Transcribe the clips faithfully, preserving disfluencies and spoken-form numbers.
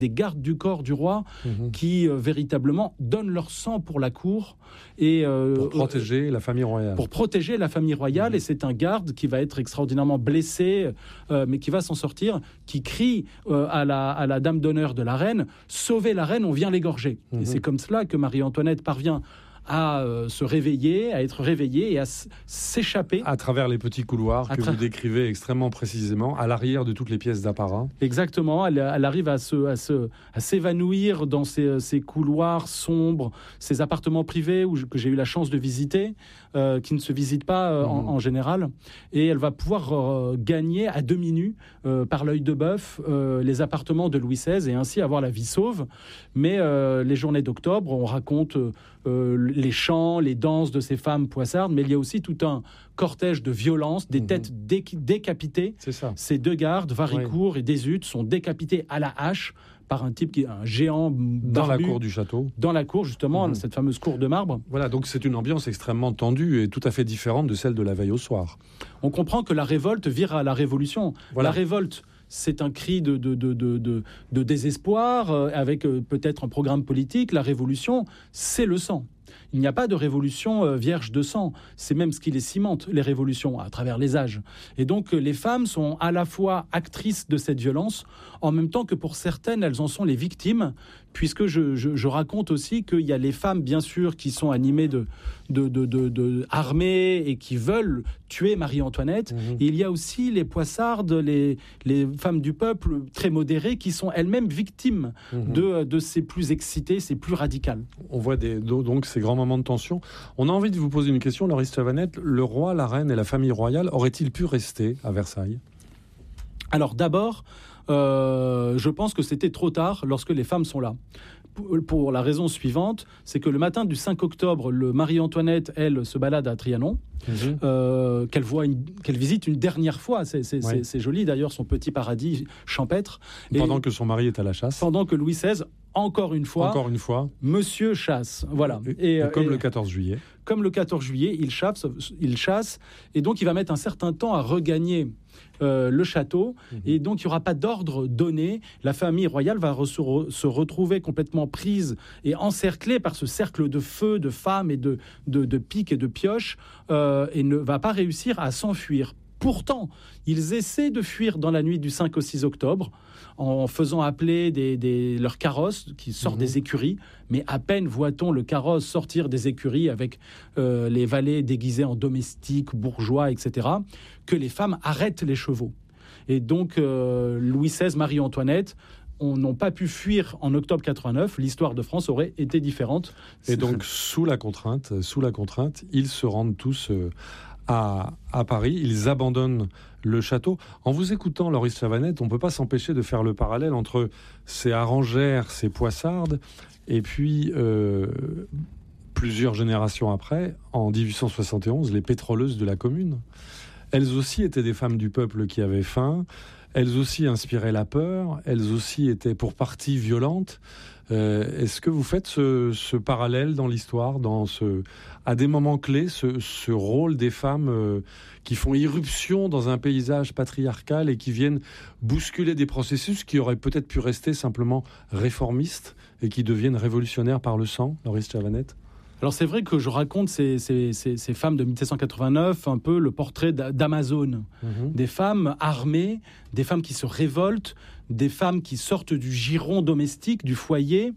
des gardes du corps du roi mmh. qui euh, véritablement donnent leur sang pour la cour et euh, pour protéger euh, la famille royale. Pour protéger la famille royale mmh. et c'est un garde qui va être extraordinairement blessé, euh, mais qui va s'en sortir, qui crie euh, à la à la dame d'honneur de la reine, sauvez la reine, on vient l'égorger. Mmh. Et c'est comme cela que Marie-Antoinette parvient à euh, se réveiller, à être réveillée et à s- s'échapper. À travers les petits couloirs que tra- vous décrivez extrêmement précisément, à l'arrière de toutes les pièces d'apparat. Exactement, elle, elle arrive à, se, à, se, à s'évanouir dans ces, ces couloirs sombres, ces appartements privés où je, que j'ai eu la chance de visiter, euh, qui ne se visitent pas euh, mmh. en, en général. Et elle va pouvoir euh, gagner à demi nue, euh, par l'œil de bœuf, euh, les appartements de Louis seize et ainsi avoir la vie sauve. Mais euh, les journées d'octobre, on raconte... Euh, les chants, les danses de ces femmes poissardes, mais il y a aussi tout un cortège de violence, des mmh. têtes dé- décapitées. C'est ça. Ces deux gardes, Varicourt oui. et Deshuttes, sont décapités à la hache par un type qui est un géant barbu, dans la cour du château. Dans la cour, justement, mmh. cette fameuse cour de marbre. Voilà, donc c'est une ambiance extrêmement tendue et tout à fait différente de celle de la veille au soir. On comprend que la révolte vire à la révolution. Voilà. La révolte, c'est un cri de, de, de, de, de, de désespoir, euh, avec euh, peut-être un programme politique. La révolution, c'est le sang. Il n'y a pas de révolution euh, vierge de sang. C'est même ce qui les cimente, les révolutions, à travers les âges. Et donc, euh, les femmes sont à la fois actrices de cette violence, en même temps que pour certaines, elles en sont les victimes, puisque je, je, je raconte aussi qu'il y a les femmes, bien sûr, qui sont animées de, de, de, de, de armées et qui veulent tuer Marie-Antoinette. Mmh. Et il y a aussi les poissardes, les, les femmes du peuple très modérées, qui sont elles-mêmes victimes mmh. de, de ces plus excitées, ces plus radicales. On voit des, donc ces grands moments de tension. On a envie de vous poser une question, Laurie Stavanette. Le roi, la reine et la famille royale auraient-ils pu rester à Versailles ? Alors d'abord, euh, je pense que c'était trop tard lorsque les femmes sont là. Pour la raison suivante, c'est que le matin du cinq octobre, le Marie-Antoinette, elle, se balade à Trianon, mmh. euh, qu'elle, voit une, qu'elle visite une dernière fois. C'est, c'est, ouais. c'est, c'est joli d'ailleurs, son petit paradis champêtre. Pendant et, que son mari est à la chasse. Pendant que Louis seize, encore une fois, encore une fois. Monsieur chasse. Voilà. Et, et, comme et, le quatorze juillet. Comme le quatorze juillet, il chasse, il chasse, et donc il va mettre un certain temps à regagner Euh, le château, mmh. et donc il n'y aura pas d'ordre donné. La famille royale va re- se retrouver complètement prise et encerclée par ce cercle de feu, de femmes et de, de, de piques et de pioches, euh, et ne va pas réussir à s'enfuir. Pourtant, ils essaient de fuir dans la nuit du cinq au six octobre en faisant appeler des, des, leurs carrosses qui sortent mmh. des écuries, mais à peine voit-on le carrosse sortir des écuries avec euh, les valets déguisés en domestiques, bourgeois, et cetera, que les femmes arrêtent les chevaux. Et donc, euh, Louis seize, Marie-Antoinette n'ont pas pu fuir en octobre quatre-vingt-neuf, l'histoire de France aurait été différente. Et donc, sous la contrainte, sous la contrainte, ils se rendent tous... Euh, À, à Paris, ils abandonnent le château. En vous écoutant, Laurie Stavanette, on ne peut pas s'empêcher de faire le parallèle entre ces Arrangères, ces Poissardes, et puis, euh, plusieurs générations après, en dix-huit cent soixante et onze, les pétroleuses de la Commune. Elles aussi étaient des femmes du peuple qui avaient faim, elles aussi inspiraient la peur, elles aussi étaient pour partie violentes. Euh, est-ce que vous faites ce, ce parallèle dans l'histoire, dans ce, à des moments clés, ce, ce rôle des femmes euh, qui font irruption dans un paysage patriarcal et qui viennent bousculer des processus qui auraient peut-être pu rester simplement réformistes et qui deviennent révolutionnaires par le sang, Laurie Stavanette ? Alors c'est vrai que je raconte ces, ces, ces, ces femmes de dix-sept cent quatre-vingt-neuf, un peu le portrait d'Amazone, mmh. des femmes armées, des femmes qui se révoltent, des femmes qui sortent du giron domestique, du foyer.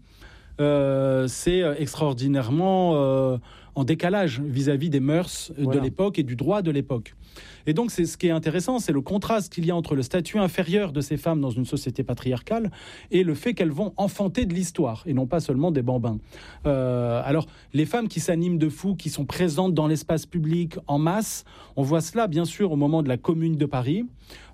Euh, c'est extraordinairement euh, en décalage vis-à-vis des mœurs voilà. de l'époque et du droit de l'époque. Et donc, c'est ce qui est intéressant, c'est le contraste qu'il y a entre le statut inférieur de ces femmes dans une société patriarcale et le fait qu'elles vont enfanter de l'histoire, et non pas seulement des bambins. Euh, alors, les femmes qui s'animent de fou, qui sont présentes dans l'espace public en masse, on voit cela, bien sûr, au moment de la Commune de Paris.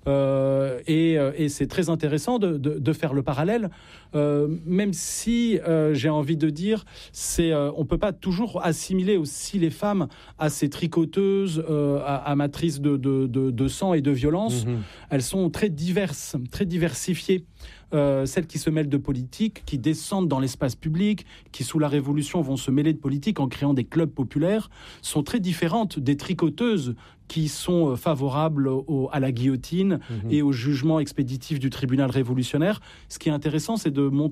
Euh, et, et c'est très intéressant de, de, de faire le parallèle, euh, même si euh, j'ai envie de dire, c'est, euh, on ne peut pas toujours assimiler aussi les femmes à ces tricoteuses, euh, amatrices de, de, de, de sang et de violence. Mmh. Elles sont très diverses, très diversifiées. euh, celles qui se mêlent de politique, qui descendent dans l'espace public, qui sous la Révolution vont se mêler de politique en créant des clubs populaires, sont très différentes des tricoteuses qui sont favorables au, à la guillotine mmh. et au jugement expéditif du tribunal révolutionnaire. Ce qui est intéressant, c'est de montrer